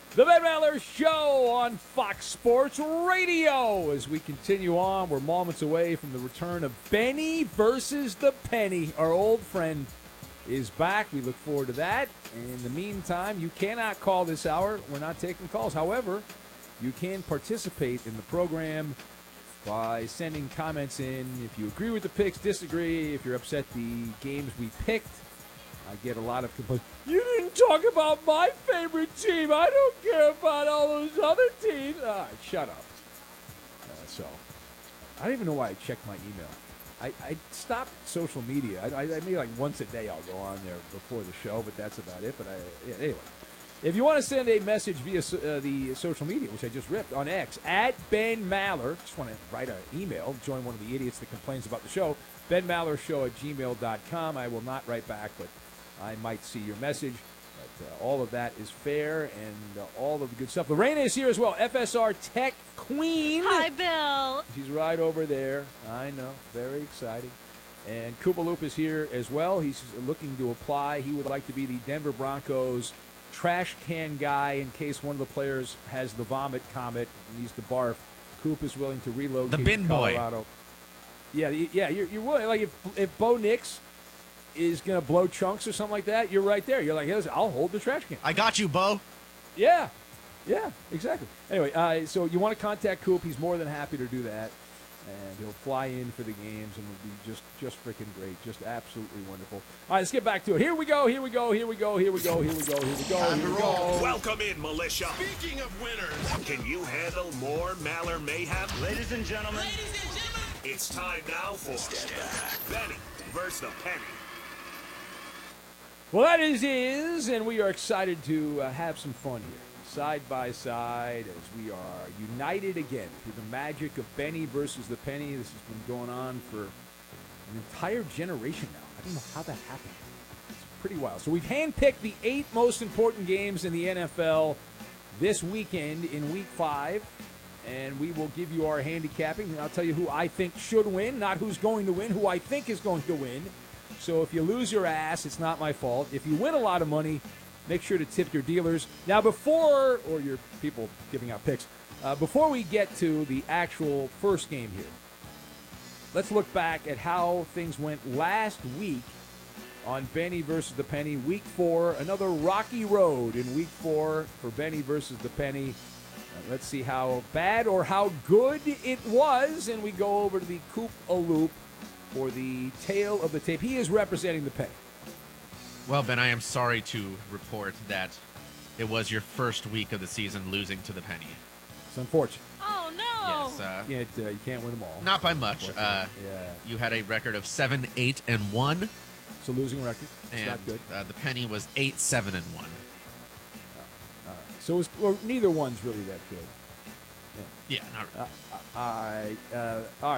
The Ben Maller Show on Fox Sports Radio. As we continue on, we're moments away from the return of Benny versus the Penny. Our old friend is back. We look forward to that. And in the meantime, you cannot call this hour. We're not taking calls. However, you can participate in the program by sending comments in. If you agree with the picks, disagree, if you're upset the games we picked. I get a lot of complaints. You didn't talk about my favorite team. I don't care about all those other teams. All right, shut up. So, I don't even know why I check my email. I stopped social media. I maybe like once a day I'll go on there before the show, but that's about it. But anyway. If you want to send a message via the social media, which I just ripped, on X, at Ben Maller, just want to write an email, join one of the idiots that complains about the show, benmallershow@gmail.com. I will not write back, but I might see your message. But all of that is fair and all of the good stuff. Lorena is here as well, FSR Tech Queen. Hi, Bill. She's right over there. I know. Very exciting. And Koopa Loop is here as well. He's looking to apply. He would like to be the Denver Broncos trash can guy in case one of the players has the vomit comet and needs to barf. Coop is willing to relocate the bin to Colorado. boy. Yeah, you're willing. Like if Bo Nix is going to blow chunks or something like that, you're right there. You're like, yes, I'll hold the trash can. I got you, Bo. Yeah, exactly. Anyway, so you want to contact Coop. He's more than happy to do that. And he'll fly in for the games, and it'll be just freaking great, just absolutely wonderful. All right, let's get back to it. Here we go. Welcome in, militia. Speaking of winners, can you handle more Maller mayhem? Ladies and gentlemen, It's time now for Benny versus the Penny. Well, that is, and we are excited to have some fun here. Side by side, as we are united again through the magic of Benny versus the Penny. This has been going on for an entire generation now. I don't know how that happened. It's pretty wild. So we've handpicked the 8 most important games in the NFL this weekend in Week 5, and we will give you our handicapping. I'll tell you who I think should win, not who's going to win, who I think is going to win. So if you lose your ass, it's not my fault. If you win a lot of money, make sure to tip your dealers. Now, or your people giving out picks, before we get to the actual first game here, let's look back at how things went last week on Benny versus the Penny. Week 4, another rocky road in Week 4 for Benny versus the Penny. Let's see how bad or how good it was, and we go over to the Coop-a-Loop for the tail of the tape. He is representing the Penny. Well, Ben, I am sorry to report that it was your first week of the season losing to the Penny. It's unfortunate. Oh, no. Yes, You can't win them all. not by much. Yeah. You had a record of 7-8-1, It's a losing record. It's and not good. The Penny was 8-7-1. So neither one's really that good. Yeah, not really. All right.